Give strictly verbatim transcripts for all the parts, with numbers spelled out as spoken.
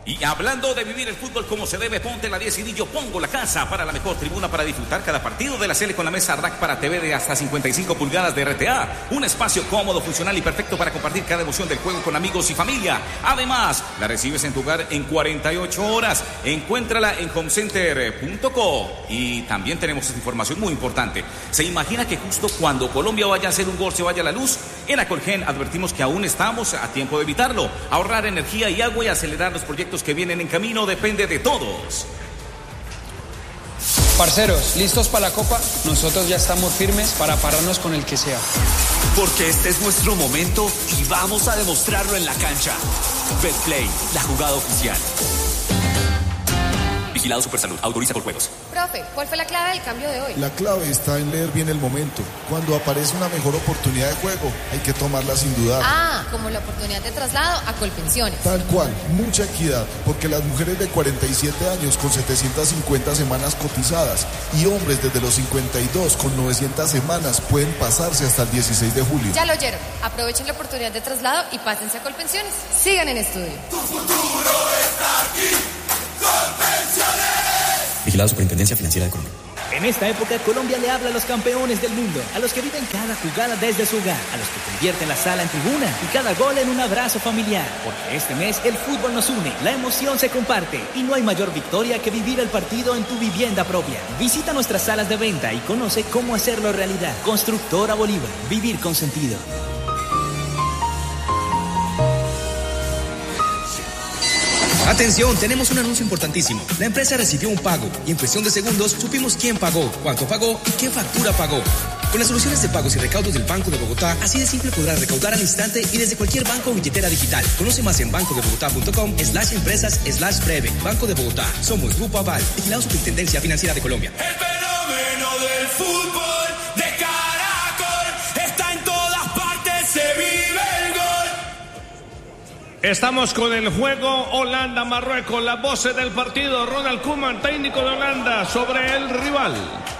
Y hablando de vivir el fútbol como se debe, ponte la diez y Yo Pongo la Casa para la mejor tribuna para disfrutar cada partido de la Sele con la mesa Rack para T V de hasta cincuenta y cinco pulgadas de R T A. Un espacio cómodo, funcional y perfecto para compartir cada emoción del juego con amigos y familia. Además, la recibes en tu hogar en cuarenta y ocho horas. Encuéntrala en homecenter punto co. Y también tenemos esta información muy importante. ¿Se imagina que justo cuando Colombia vaya a hacer un gol se vaya la luz? En Acolgen advertimos que aún estamos a tiempo de evitarlo. Ahorrar energía y agua y acelerar los proyectos que vienen en camino depende de todos. Parceros, ¿listos para la Copa? Nosotros ya estamos firmes para pararnos con el que sea. Porque este es nuestro momento y vamos a demostrarlo en la cancha. Betplay, la jugada oficial. Vigilado Supersalud, autoriza por juegos. Profe, ¿cuál fue la clave del cambio de hoy? La clave está en leer bien el momento. Cuando aparece una mejor oportunidad de juego, hay que tomarla sin dudar. Ah, como la oportunidad de traslado a Colpensiones. Tal cual, mucha equidad, porque las mujeres de cuarenta y siete años con setecientas cincuenta semanas cotizadas y hombres desde los cincuenta y dos con novecientas semanas pueden pasarse hasta el dieciséis de julio. Ya lo oyeron. Aprovechen la oportunidad de traslado y pásense a Colpensiones. Sigan en estudio. Tu futuro está aquí. Colpensiones. Vigilado Superintendencia Financiera de Colombia. En esta época, Colombia le habla a los campeones del mundo, a los que viven cada jugada desde su hogar, a los que convierten la sala en tribuna y cada gol en un abrazo familiar. Porque este mes el fútbol nos une, la emoción se comparte y no hay mayor victoria que vivir el partido en tu vivienda propia. Visita nuestras salas de venta y conoce cómo hacerlo realidad. Constructora Bolívar, vivir con sentido. Atención, tenemos un anuncio importantísimo. La empresa recibió un pago y en cuestión de segundos supimos quién pagó, cuánto pagó y qué factura pagó. Con las soluciones de pagos y recaudos del Banco de Bogotá, así de simple podrás recaudar al instante y desde cualquier banco o billetera digital. Conoce más en bancodebogotá.com slash empresas slash breve. Banco de Bogotá. Somos Grupo Aval. Vigilado Superintendencia Financiera de Colombia. El fenómeno del fútbol de Caracol está en todas partes, se vive el gol. Estamos con el juego Holanda-Marruecos. Las voces del partido. Ronald Koeman, técnico de Holanda, sobre el rival.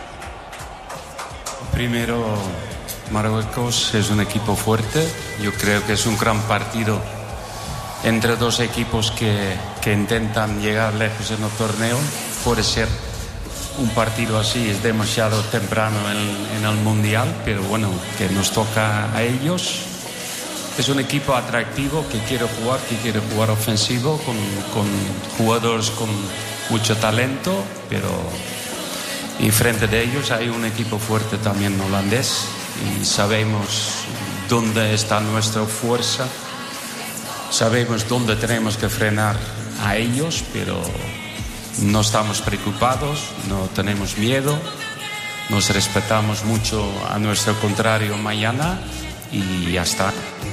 Primero, Marruecos es un equipo fuerte. Yo creo que es un gran partido entre dos equipos que, que intentan llegar lejos en el torneo. Puede ser un partido así, es demasiado temprano en, en el Mundial, pero bueno, que nos toca a ellos. Es un equipo atractivo que quiere jugar, que quiere jugar ofensivo, con, con jugadores con mucho talento, pero y frente de ellos hay un equipo fuerte también holandés y sabemos dónde está nuestra fuerza, sabemos dónde tenemos que frenar a ellos, pero no estamos preocupados, no tenemos miedo, nos respetamos mucho a nuestro contrario mañana y ya está.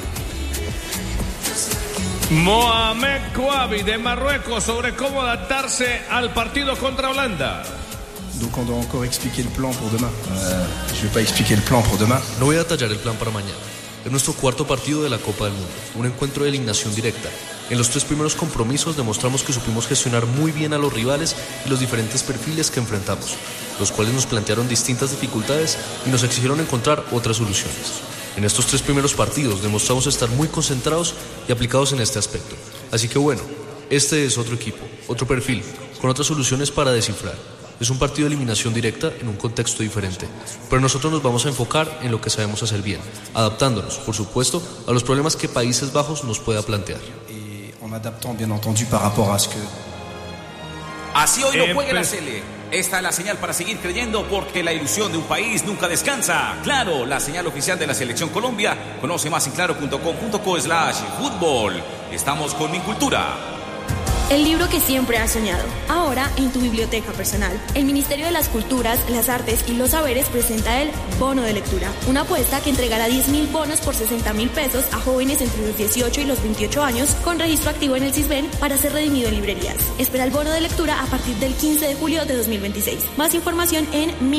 Mohamed Kouabi de Marruecos sobre cómo adaptarse al partido contra Holanda. Donc on doit encore expliquer le plan pour demain. Euh, je vais pas expliquer le plan pour demain. No voy a detallar el plan para mañana. Es nuestro cuarto partido de la Copa del Mundo, un encuentro de eliminación directa. En los tres primeros compromisos demostramos que supimos gestionar muy bien a los rivales y los diferentes perfiles que enfrentamos, los cuales nos plantearon distintas dificultades y nos exigieron encontrar otras soluciones. En estos tres primeros partidos demostramos estar muy concentrados y aplicados en este aspecto. Así que bueno, este es otro equipo, otro perfil, con otras soluciones para descifrar. Es un partido de eliminación directa en un contexto diferente, pero nosotros nos vamos a enfocar en lo que sabemos hacer bien, adaptándonos, por supuesto, a los problemas que Países Bajos nos pueda plantear. Y en adaptant, bien entendu, par rapport à ce que... Así hoy no juegue la Sele. Esta es la señal para seguir creyendo, porque la ilusión de un país nunca descansa. Claro, la señal oficial de la Selección Colombia. Conoce más en claro punto com punto co slash fútbol. Estamos con Mi Cultura. El libro que siempre has soñado, ahora en tu biblioteca personal. El Ministerio de las Culturas, las Artes y los Saberes presenta el Bono de Lectura, una apuesta que entregará diez mil bonos por sesenta mil pesos a jóvenes entre los dieciocho y los veintiocho años con registro activo en el Sisbén para ser redimido en librerías. Espera el bono de lectura a partir del quince de julio de dos mil veintiséis. Más información en mi